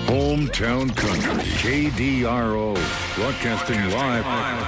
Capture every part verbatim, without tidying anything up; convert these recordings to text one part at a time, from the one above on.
Hometown Country, K D R O, broadcasting live.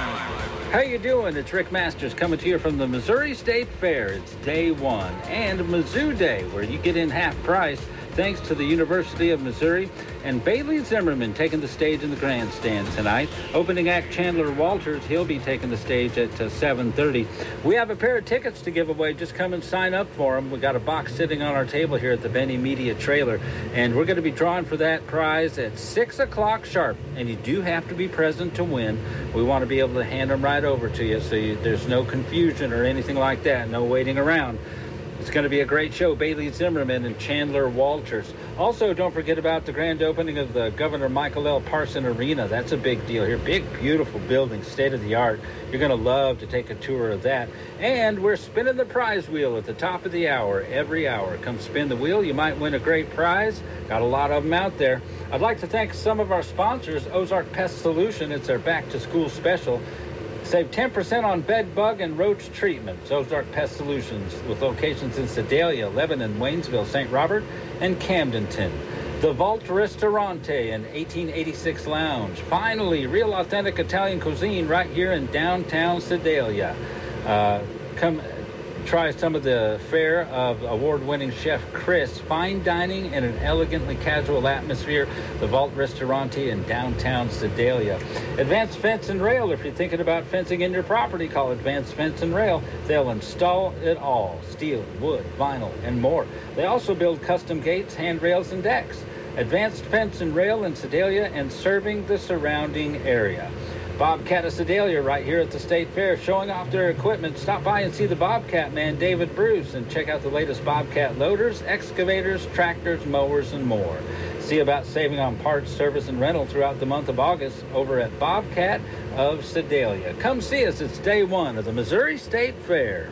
How you doing? It's Rick Masters coming to you from the Missouri State Fair. It's day one and Mizzou Day, where you get in half price thanks to the University of Missouri. And Bailey Zimmerman taking the stage in the grandstand tonight. Opening act Chandler Walters, he'll be taking the stage at uh, seven thirty. We have a pair of tickets to give away. Just come and sign up for them. We got a box sitting on our table here at the Benny Media trailer. And we're going to be drawing for that prize at six o'clock sharp. And you do have to be present to win. We want to be able to hand them right over to you so you, there's no confusion or anything like that. No waiting around. It's going to be a great show. Bailey Zimmerman and Chandler Walters. Also, don't forget about the grand opening of the Governor Michael L. Parson Arena. That's a big deal here. Big, beautiful building, state-of-the-art. You're going to love to take a tour of that. And we're spinning the prize wheel at the top of the hour, every hour. Come spin the wheel. You might win a great prize. Got a lot of them out there. I'd like to thank some of our sponsors. Ozark Pest Solution. It's their back-to-school special. Save ten percent on bed bug and roach treatments. Ozark Pest Solutions with locations in Sedalia, Lebanon, Waynesville, Saint Robert, and Camdenton. The Vault Ristorante and eighteen eighty-six Lounge. Finally, real authentic Italian cuisine right here in downtown Sedalia. Uh, come try some of the fare of award-winning chef Chris. Fine dining in an elegantly casual atmosphere. The Vault Ristorante in downtown Sedalia. Advanced Fence and Rail. If you're thinking about fencing in your property, call Advanced Fence and Rail. They'll install it all. Steel, wood, vinyl, and more. They also build custom gates, handrails, and decks. Advanced Fence and Rail in Sedalia and serving the surrounding area. Bobcat of Sedalia right here at the State Fair showing off their equipment. Stop by and see the Bobcat man, David Bruce, and check out the latest Bobcat loaders, excavators, tractors, mowers, and more. See about saving on parts, service, and rental throughout the month of August over at Bobcat of Sedalia. Come see us. It's day one of the Missouri State Fair.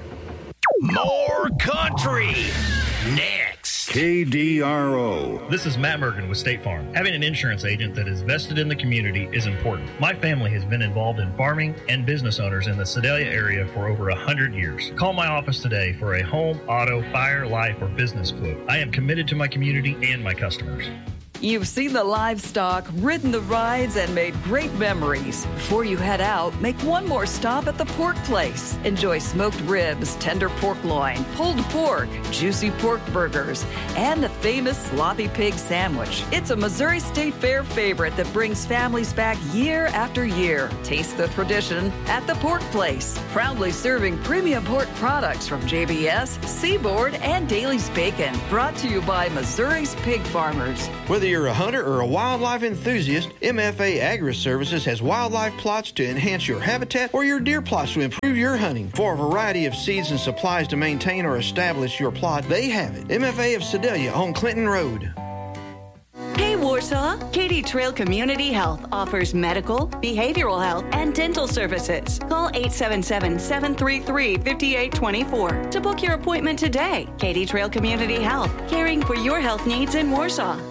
More country next. K D R O. This is Matt Mergen with State Farm. Having an insurance agent that is vested in the community is important. My family has been involved in farming and business owners in the Sedalia area for over one hundred years. Call my office today for a home, auto, fire, life, or business quote. I am committed to my community and my customers. You've seen the livestock, ridden the rides, and made great memories. Before you head out, make one more stop at the Pork Place. Enjoy smoked ribs, tender pork loin, pulled pork, juicy pork burgers, and the famous sloppy pig sandwich. It's a Missouri State Fair favorite that brings families back year after year. Taste the tradition at the Pork Place. Proudly serving premium pork products from J B S, Seaboard, and Daly's Bacon. Brought to you by Missouri's pig farmers. Whether you're a hunter or a wildlife enthusiast, M F A Agri-Services has wildlife plots to enhance your habitat or your deer plots to improve your hunting. For a variety of seeds and supplies to maintain or establish your plot, they have it. M F A of Sedalia on Clinton Road. Hey Warsaw, Katy Trail Community Health offers medical, behavioral health, and dental services. Call eight seven seven, seven three three, five eight two four to book your appointment today. Katy Trail Community Health, caring for your health needs in Warsaw.